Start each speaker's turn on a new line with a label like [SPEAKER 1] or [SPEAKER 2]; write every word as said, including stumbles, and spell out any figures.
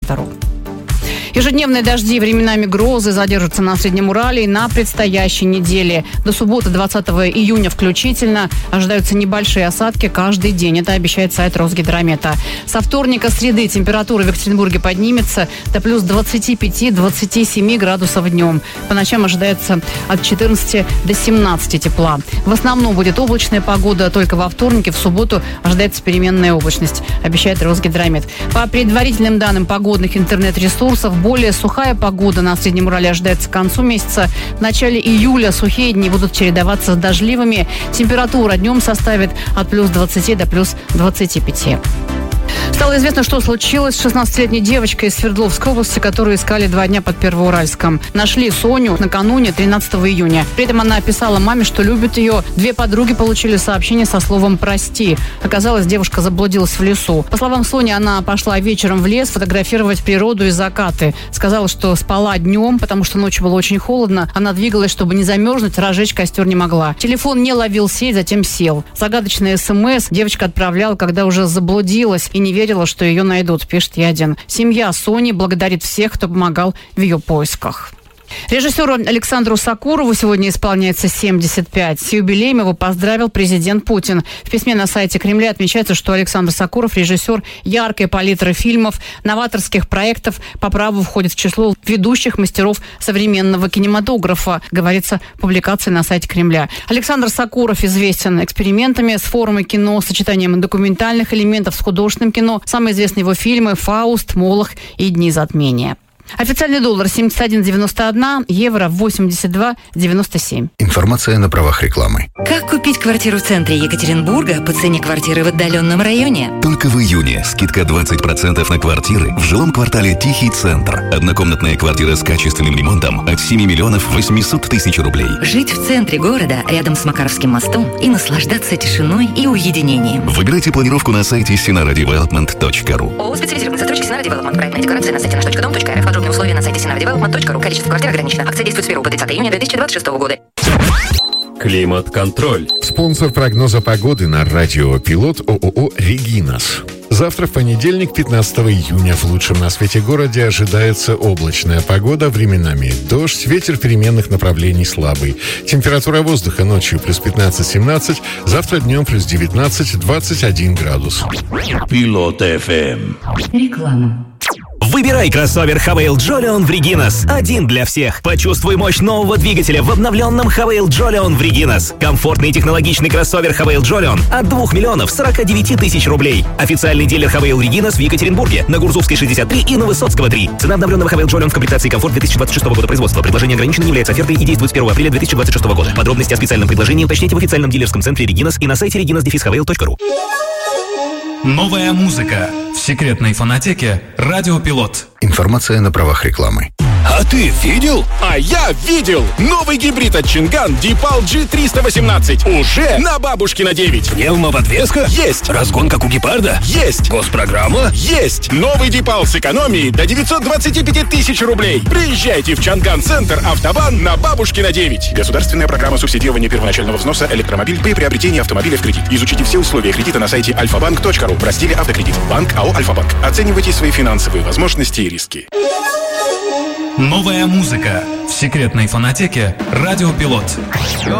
[SPEAKER 1] точка ру. Ежедневные дожди, временами грозы задержатся на Среднем Урале и на предстоящей неделе. До субботы двадцатого июня включительно ожидаются небольшие осадки каждый день. Это обещает сайт Росгидромета. Со вторника, среды температура в Екатеринбурге поднимется до плюс двадцати пяти - двадцати семи градусов днем. По ночам ожидается от четырнадцати до семнадцати тепла. В основном будет облачная погода, только во вторнике, в субботу ожидается переменная облачность, обещает Росгидромет. По предварительным данным погодных интернет-ресурсов, более сухая погода на Среднем Урале ожидается к концу месяца. В начале июля сухие дни будут чередоваться с дождливыми. Температура днем составит от плюс двадцати до плюс двадцати пяти. Стало известно, что случилось с шестнадцатилетней девочкой из Свердловской области, которую искали два дня под Первоуральском. Нашли Соню накануне тринадцатого июня. При этом она описала маме, что любит ее. Две подруги получили сообщение со словом «прости». Оказалось, девушка заблудилась в лесу. По словам Сони, она пошла вечером в лес фотографировать природу и закаты. Сказала, что спала днем, потому что ночью было очень холодно. Она двигалась, чтобы не замерзнуть, разжечь костер не могла. Телефон не ловил сеть, затем сел. Загадочный СМС девочка отправляла, когда уже заблудилась и не верила, что ее найдут, пишет Ядин. Семья Сони благодарит всех, кто помогал в ее поисках. Режиссеру Александру Сокурову сегодня исполняется семьдесят пять. С юбилеем его поздравил президент Путин. В письме на сайте Кремля отмечается, что Александр Сокуров – режиссер яркой палитры фильмов, новаторских проектов, по праву входит в число ведущих мастеров современного кинематографа, говорится в публикации на сайте Кремля. Александр Сокуров известен экспериментами с формой кино, сочетанием документальных элементов с художественным кино. Самые известные его фильмы «Фауст», «Молох» и «Дни затмения». Официальный доллар семьдесят один девяносто один, евро восемьдесят два девяносто семь.
[SPEAKER 2] Информация на правах рекламы.
[SPEAKER 3] Как купить квартиру в центре Екатеринбурга по цене квартиры в отдаленном районе?
[SPEAKER 4] Только в июне скидка двадцать процентов на квартиры в жилом квартале «Тихий центр». Однокомнатная квартира с качественным ремонтом от семи миллионов восемьсот тысяч рублей.
[SPEAKER 3] Жить в центре города, рядом с Макаровским мостом, и наслаждаться тишиной и уединением.
[SPEAKER 4] Выбирайте планировку на сайте синара девелопмент точка ру.
[SPEAKER 3] ООО «Специализированный застройщик Синара Девелопмент». Проектная декорация на сайте наш точка дом точка эр эф. Подробные условия на сайте синара девелопмент точка ру. Количество квартир ограничено. Акция действует с первого по тридцатое июня две тысячи двадцать шестого года.
[SPEAKER 5] Климат-контроль.
[SPEAKER 6] Спонсор прогноза погоды на радио «Пилот» ООО «Регинас». Завтра, в понедельник, пятнадцатого июня, в лучшем на свете городе ожидается облачная погода, временами дождь, ветер переменных направлений слабый. Температура воздуха ночью плюс пятнадцать-семнадцать, завтра днем плюс девятнадцать-двадцать один градус.
[SPEAKER 5] Пилот эф эм.
[SPEAKER 3] Реклама.
[SPEAKER 7] Выбирай кроссовер Хавейл Джолион в Регинас. Один для всех. Почувствуй мощь нового двигателя в обновленном Хавейл Джолион в Регинас. Комфортный и технологичный кроссовер Хавейл Джолион от двух миллионов сорока девяти тысяч рублей. Официальный дилер Хавейл Регинас в Екатеринбурге на Гурзувской шестьдесят три и на Высоцкого три. Цена обновленного Хавейл Джолион в комплектации комфорт две тысячи двадцать шестого года производства. Предложение ограничено, не является офертой и действует с первого апреля две тысячи двадцать шестого года. Подробности о специальном предложении уточните в официальном дилерском центре Регинас и на сайте регинас дефис хавейл точка ру.
[SPEAKER 8] Новая музыка в секретной фонотеке «Радио Пилот».
[SPEAKER 2] Информация на правах рекламы.
[SPEAKER 9] А ты видел? А я видел! Новый гибрид от Чинган Дипал джи триста восемнадцать уже на Бабушкина девять.
[SPEAKER 5] Пневмоподвеска?
[SPEAKER 9] Есть!
[SPEAKER 5] Разгон, как у Гепарда?
[SPEAKER 9] Есть!
[SPEAKER 5] Госпрограмма?
[SPEAKER 9] Есть! Новый Дипал с экономией до девятьсот двадцати пяти тысяч рублей. Приезжайте в Чанган-центр Автобан на Бабушкина девять. Государственная программа субсидирования первоначального взноса «Электромобиль» при приобретении автомобиля в кредит. Изучите все условия кредита на сайте альфа банк точка ру в разделе «Автокредит». Банк АО «Альфа-банк». Оценивайте свои финансовые возможности и риски.
[SPEAKER 8] Новая музыка в секретной фонотеке «Радио Пилот».